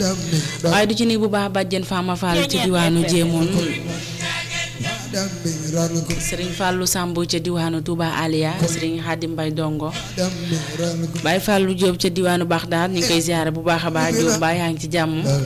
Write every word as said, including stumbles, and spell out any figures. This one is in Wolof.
waaye du ci ni bu baax bàjjen Fama Fall ci diwaanu Jéemoon Serigne Fallou Samb ca diwaanu Touba Aliya Serigne Khadim Mbaye Dongo Baye Fallou Diop ca diwaanu Baxdaad ñu ngi koy ziare bu baax a baax Diop ba yaa ngi ci jàmm